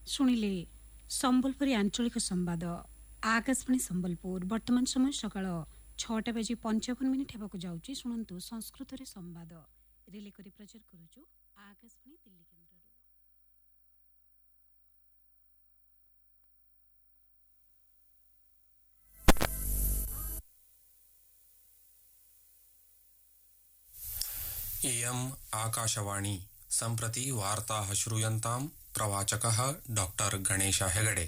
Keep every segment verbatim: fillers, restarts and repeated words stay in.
शुणिले संबलपुरी आंचलिक संवाद आकाशवाणी संबलपुर वर्तमान समय सकाळ छटा बजी पंचावन मिनिट हेबाकु जाउची। शुणंतु संस्कृत रे संवाद रिले करी प्रचार करूछु आकाशवाणी दिल्ली केंद्ररू। इयम् आकाशवाणी सम्प्रति वार्ताः श्रूयन्ताम्। प्रवाचकः डॉक्टर गणेश हेगडे।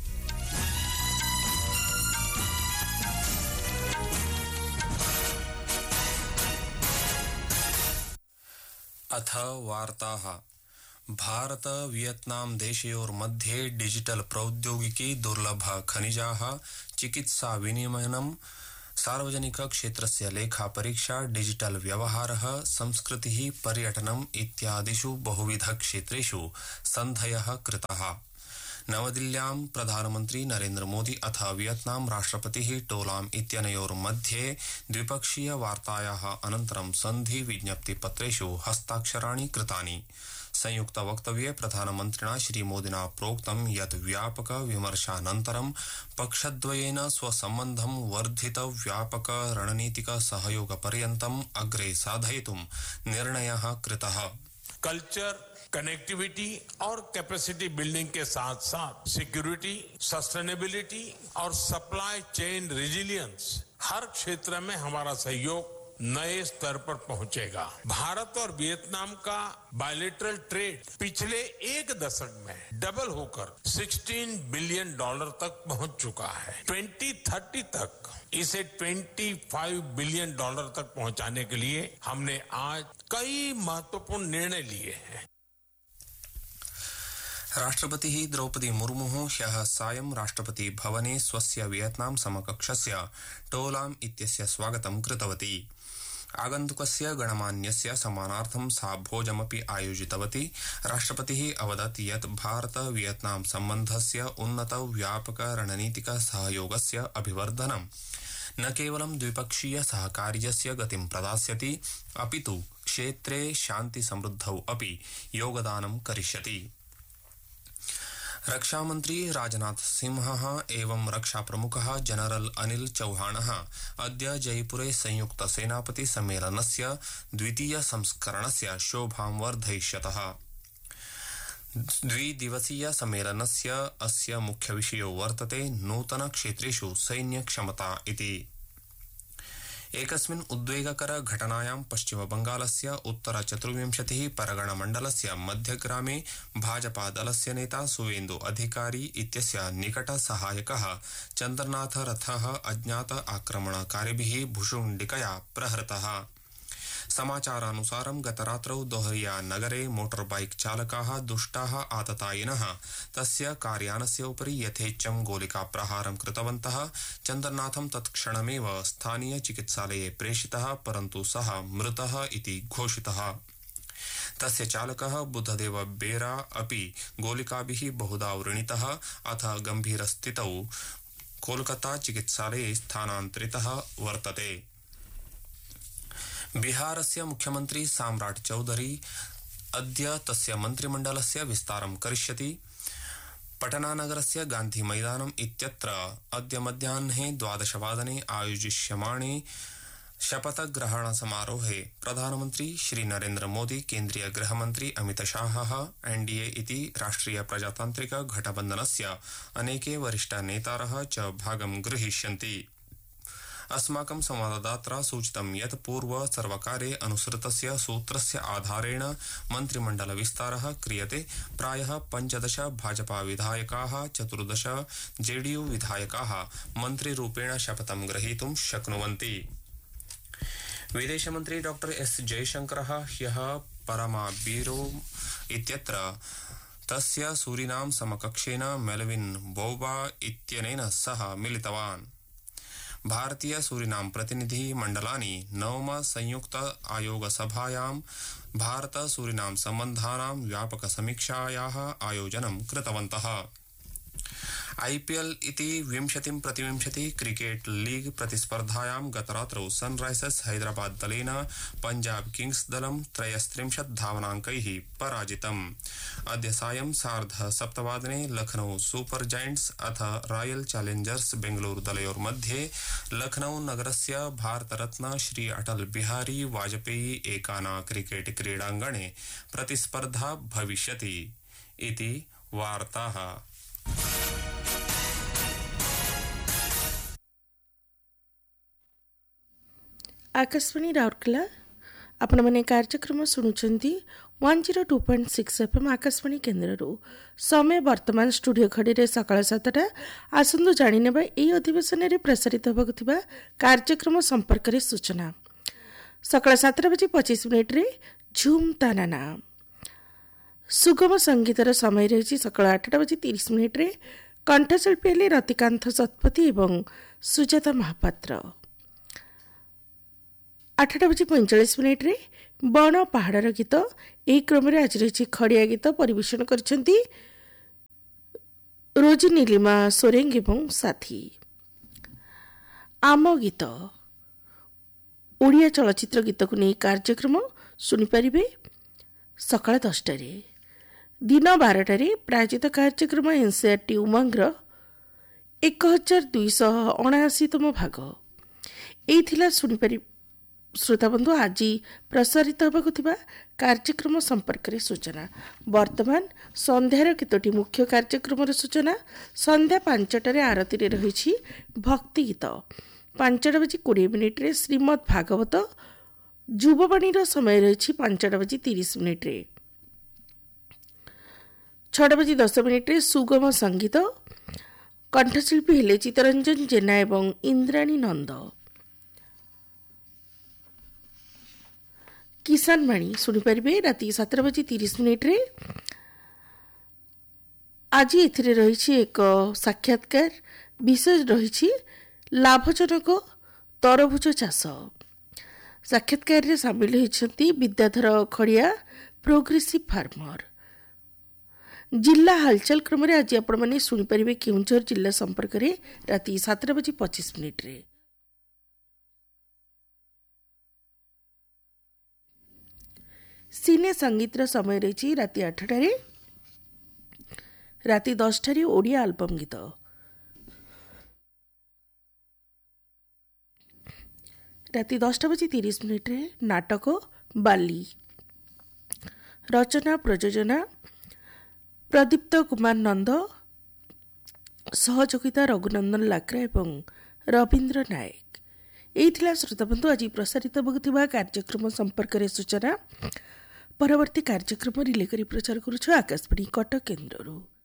अथ वार्ताः। भारत वियतनाम देशयोर्मध्ये डिजिटल प्रौद्योगिकी दुर्लभ खनिजाः चिकित्सा विनिमयनं सार्वजनिक क्षेत्रस्य लेखा परीक्षा डिजिटल व्यवहारः संस्कृतिः पर्यटनम् इत्यादिषु बहुविध क्षेत्रेषु सन्धयः कृताः। नवदिल्ल्यां प्रधानमन्त्री नरेन्द्र मोदी अथ वियतनाम राष्ट्रपतिः टोलाम इत्यनयोर्मध्ये द्विपक्षीय वार्तायाः अनन्तरं सन्धि विज्ञप्तिपत्रेषु हस्ताक्षराणि कृतानि। संयुक्त वक्तव्ये प्रधानमन्त्रिणा श्रीमोदिना प्रोक्तं यत् व्यापक विमर्शानन्तरं पक्षद्वयेन स्वसम्बन्धं वर्धित व्यापक रणनीतिक सहयोग पर्यन्तम् अग्रे साधयितुं निर्णयः कृतः। कल्चर, कनेक्टिविटी और कैपेसिटी बिल्डिंग के साथ साथ सिक्योरिटी, सस्टेनेबिलिटी और सप्लाई चेन रेजिलियंस हर क्षेत्र में हमारा सहयोग नए स्तर पर पहुंचेगा। भारत और वियतनाम का बायलैटरल ट्रेड पिछले एक दशक में डबल होकर सोलह बिलियन डॉलर तक पहुंच चुका है। दो हज़ार तीस तक इसे पच्चीस बिलियन डॉलर तक पहुंचाने के लिए हमने आज कई महत्वपूर्ण निर्णय लिए हैं। राष्ट्रपतिः द्रौपदी मुर्मुः ह्यः सायं राष्ट्रपति भवने स्वस्य वियतनाम समकक्षस्य टोलाम इत्यस्य स्वागतं कृतवती। आगन्तुकस्य गणमान्यस्य सम्मानार्थं सा भोजमपि आयोजितवती। राष्ट्रपतिः अवदत् यत् भारत वियतनाम सम्बन्धस्य उन्नत व्यापक रणनीतिक सहयोगस्य अभिवर्धनं न केवलं द्विपक्षीय सहकार्यस्य गतिं प्रदास्यति अपितु क्षेत्रे शान्ति समृद्धौ अपि योगदानं करिष्यति। रक्षामन्त्री राजनाथ सिंहः एवं रक्षा प्रमुखः जनरल अनिल चौहानः अद्य जयपुरे संयुक्त सेनापति सम्मेलनस्य द्वितीय संस्करणस्य शोभां वर्धयिष्यतः। द्विदिवसीय सम्मेलनस्य अस्य मुख्य विषयो वर्तते नूतन क्षेत्रेषु सैन्य क्षमता इति। एकस्मिन् उद्वेगकर घटनायां पश्चिमबंगालस्य उत्तर चतुर्विंशतिः परगण मण्डलस्य मध्यग्रामे भाजपा दलस्य नेता सुवेन्दु अधिकारी इत्यस्य निकट सहायकः चन्द्रनाथ रथः अज्ञात आक्रमणकारिभिः भुशुण्डिकया प्रहृतः। समाचारानुसारं गतरात्रौ दोहरिया नगरे मोटरबाइक चालकाः दुष्टाः आततायिनः तस्य कार्यानस्य उपरि यथेच्छं गोलिका प्रहारं कृतवन्तः। चन्द्रनाथं तत्क्षणमेव स्थानीय चिकित्सालये प्रेषितः, परन्तु सः मृतः इति घोषितः। तस्य चालकः बुद्धदेव बेरा अपि गोलिकाभिः बहुधा व्रणितः अथ गम्भीरस्थितौ कोलकाता चिकित्सालये स्थानान्तरितः वर्तते। बिहारस्य मुख्यमन्त्री साम्राट चौधरी अद्य तस्य मन्त्रिमण्डलस्य विस्तारं करिष्यति। पटनानगरस्य गान्धी मैदानम् इत्यत्र अद्य मध्याह्ने द्वादशवादने आयोजिष्यमाणे शपथग्रहण समारोहे प्रधानमन्त्री श्री नरेन्द्र मोदी, केन्द्रीय गृहमन्त्री अमित शाहः, एनडीए इति राष्ट्रिय प्रजातान्त्रिक गठबन्धनस्य अनेके वरिष्ठ नेतारः च भागं गृहीष्यन्ति। अस्माकं संवाददात्रा सूचितं यत् पूर्व सर्वकारे अनुसृतस्य सूत्रस्य आधारेण मन्त्रिमण्डल विस्तारः क्रियते। प्रायः पञ्चदश भाजपा विधायकाः, चतुर्दश जेडीयू विधायकाः मन्त्रिरूपेण शपथं ग्रहीतुं शक्नुवन्ति। विदेशमन्त्री डॉक्टर एस जयशंकरः ह्यः परामाबीरो इत्यत्र तस्य सूरिनाम समकक्षेन मेलविन बोबा इत्यनेन सह मिलितवान्। भारतीय सूरिनाम प्रतिनिधि मण्डलानि नवम संयुक्त आयोग सभायां भारत सूरिनाम सम्बन्धानां व्यापक समीक्षायाः आयोजनं कृतवन्तः। आईपीएल इति विंशतिं प्रतिविंशति क्रिकेट लीग प्रतिस्पर्धायां गतरात्रौ सनराइजर्स हैदराबाद दलेन पंजाब किंग्स दलं त्रयस्त्रिंशत् धावनाङ्कैः पराजितम्। अद्य सायं सार्ध सप्तवादने लखनऊ सुपर जायंट्स अथ रॉयल चैलेंजर्स बेंगलुरु दलयोर्मध्ये लखनऊ नगरस्य भारतरत्न श्री अटल बिहारी वाजपेयी एकाना क्रिकेट क्रीडाङ्गणे प्रतिस्पर्धा भविष्यति इति वार्ताः। आकाशवाणी राउरकेला आपण मैंने कार्यक्रम शुणुंट one zero two point six F M Akashvani केन्द्र समय वर्तमान स्टूडियो घड़ी सकाल सातटा आसतु जाने यही अधिवेशन में प्रसारित होगा कार्यक्रम संपर्क में सूचना। सकाल सातटा बजे पच्चीस मिनिट रे झूम तानाना सुगम संगीतर समय रही सकाल आठटा बजे तीस मिनिट रे कंठशिल्पी हेले रतिकांत शतपथी और सुजाता महापात्र। आठटा बजे पैंचाश मिनिट रे बण पहाड़र गीत यही क्रम आज रही खड़िया गीत परिवेशन करछंती रोजी नीलिमा सोरेंग एवं साथी। आम गीत ओडिया चलचित्र गीत को नहीं कार्यक्रम शुणिपारे सकाल दसटार दिन बारटार प्रायोजित कार्यक्रम एनसीआरटी उमंग्र एक हजार दुईश अणाशीतम भाग यही शुणिपारे। श्रोताबंधु आज प्रसारित होगा कार्यक्रम संपर्क में सूचना। वर्तमान संध्यार केतोटी मुख्य कार्यक्रम सूचना। संध्या पांचटार आरती रही भक्ति गीत पांचटा बजे कोड़े मिनिट रे श्रीमद भागवत युववाणी समय रही पांचटा बजे तीस मिनिट रे। छटा बजे दस मिनिट रे सुगम संगीत कंठशिल्पी हेले चित्तरंजन जेना एवं इंद्राणी नंद। किसान वाणी शुणिपारे राति सातटा बजे तीस मिनिट रे। आज एथिरे रही एक साक्षात्कार विषय रही लाभजनक तरभुज चाष। साक्षात्कार रे सामिल होती विद्याधर खड़िया प्रोग्रेसिव फार्मर। जिला हालचाल क्रम रे आज आपण माने शुणिपारे केउंझर जिला संपर्क रे राति सातटा बजे पच्चीस मिनिट रे। सिने संगीत समय रही राति आठटार राति दसटार ओडिया आल्बम गीत। राति दसटा बजे तीस मिनिट रे नाटक बाली। रचना प्रयोजना प्रदीप्त कुमार नंद सहयोगिता रघुनंदन लाक्रा एवं रवींद्र नायक। यही श्रोताबंधु आज प्रसारित होगा कार्यक्रम संपर्क में सूचना। परवर्ती कार्यक्रम रिले करी प्रचार करुछु आकाशवाणी कटक केन्द्ररू।